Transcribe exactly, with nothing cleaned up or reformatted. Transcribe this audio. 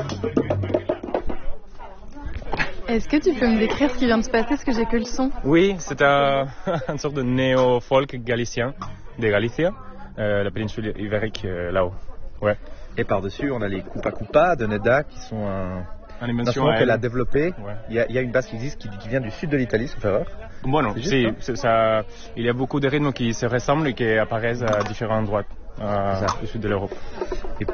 Est-ce que tu peux me décrire ce qui vient de se passer, parce que j'ai que le son? Oui, c'est un, une sorte de néo-folk galicien de Galicia, euh, la péninsule ibérique euh, là-haut. Ouais. Et par-dessus, on a les Kupa Kupa de Neda qui sont un, un instrument qu'elle a développé. Ouais. Il, y a, il y a une basse qui existe qui, qui vient du sud de l'Italie, sauf erreur. Bon, non, juste, si, hein c'est ça, il y a beaucoup de rythmes qui se ressemblent et qui apparaissent à différents endroits euh, du sud de l'Europe. Et